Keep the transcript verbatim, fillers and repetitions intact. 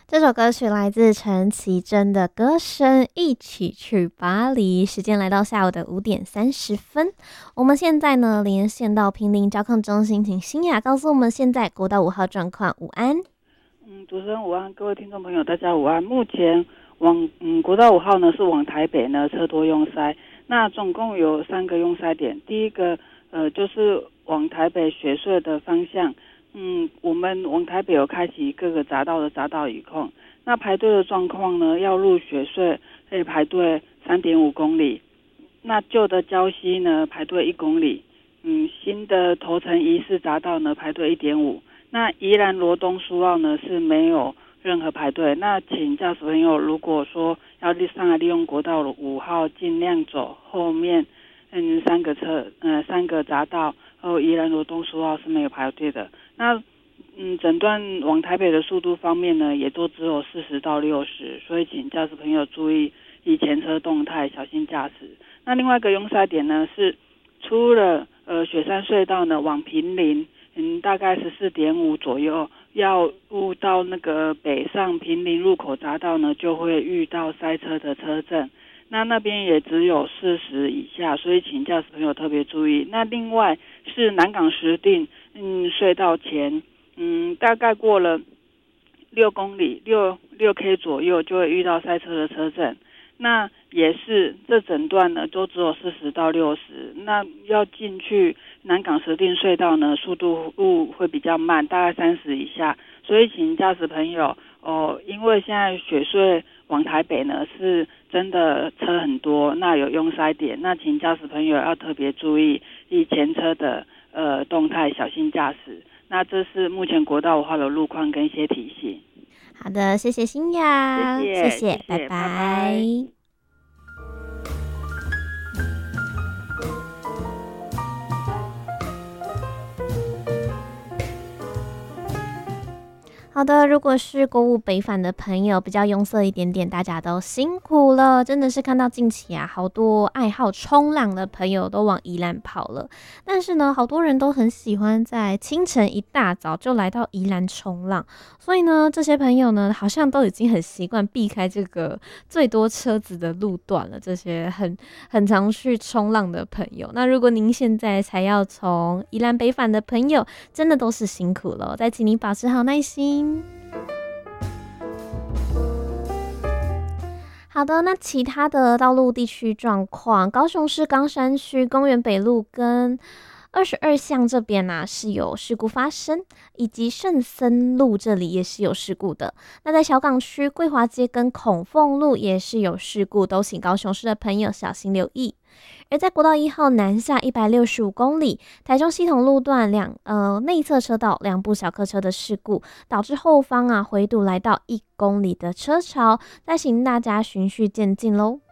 这首歌曲来自陈绮贞的歌声，一起去巴黎。时间来到下午的五点三十分，我们现在呢连线到坪林交控中心，请欣雅告诉我们现在国道五号状况。午安。 嗯，主持人午安，各位听众朋友，大家午安。目前往嗯国道五号呢是往台北呢车多拥塞，那总共有三个拥塞点。第一个呃就是往台北雪隧的方向。嗯，我们往台北有开启各个匝道的匝道雨控，那排队的状况呢，要入雪隧可以排队三点五公里，那旧的礁溪呢排队一公里，嗯，新的头城仪式匝道呢排队一点五，那宜兰罗东苏澳呢是没有任何排队，那请驾驶朋友如果说要上来利用国道五号，尽量走后面嗯三个车呃三个匝道。哦，宜兰罗东苏澳是没有排队的。那嗯，整段往台北的速度方面呢，也都只有四十到六十，所以请驾驶朋友注意以前车动态，小心驾驶。那另外一个拥塞点呢，是出了呃雪山隧道呢往坪林，嗯，大概十四点五左右，要入到那个北上坪林入口匝道呢，就会遇到塞车的车阵。那那边也只有四十以下，所以请驾驶朋友特别注意。那另外是南港石碇嗯隧道前，嗯大概过了六公里六六 K 左右就会遇到塞车的车阵。那也是这整段呢都只有四十到六十，那要进去南港石碇隧道呢速度会比较慢，大概三十以下，所以请驾驶朋友哦，因为现在雪隧往台北呢是真的车很多，那有拥塞点，那请驾驶朋友要特别注意以前车的呃动态，小心驾驶。那这是目前国道五号的路况跟一些提醒。 好的，谢谢欣雅， 谢谢， 谢谢， 谢谢拜拜。 拜拜。 好的，如果是国五北返的朋友，比较拥塞一点点，大家都辛苦了。真的是看到近期啊，好多爱好冲浪的朋友都往宜兰跑了。但是呢，好多人都很喜欢在清晨一大早就来到宜兰冲浪，所以呢，这些朋友呢，好像都已经很习惯避开这个最多车子的路段了。这些很很常去冲浪的朋友，那如果您现在才要从宜兰北返的朋友，真的都是辛苦了。再请你保持好耐心。好的，那其他的道路地区状况，高雄市冈山区公园北路跟二十二巷这边啊是有事故发生，以及圣森路这里也是有事故的。那在小港区桂华街跟孔凤路也是有事故，都请高雄市的朋友小心留意。而在国道一号南下一百六十五公里，台中系统路段两呃内侧车道两部小客车的事故，导致后方啊回堵来到一公里的车潮，再请大家循序渐进喽。